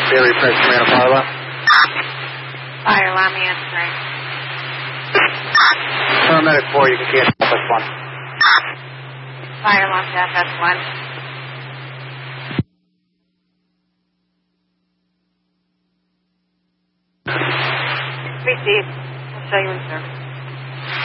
Daily Press Command of fire alarm. Fire alarm answering. Paramedic 4, you can see it. FS1. Fire alarm to FS1. Received. I'll show you in service.